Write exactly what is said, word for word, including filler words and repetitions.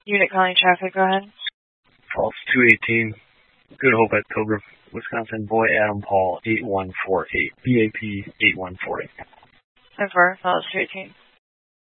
Unit calling traffic, go ahead. False two eighteen. Good Hope at Pilgrim, Wisconsin. Boy Adam Paul eight one four eight. B A P eight one four eight. ten four, False two eighteen.